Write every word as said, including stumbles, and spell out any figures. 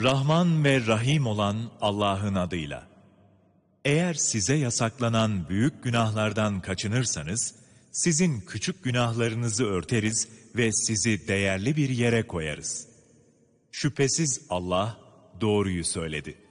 Rahman ve Rahim olan Allah'ın adıyla. Eğer size yasaklanan büyük günahlardan kaçınırsanız, sizin küçük günahlarınızı örteriz ve sizi değerli bir yere koyarız. Şüphesiz Allah doğruyu söyledi.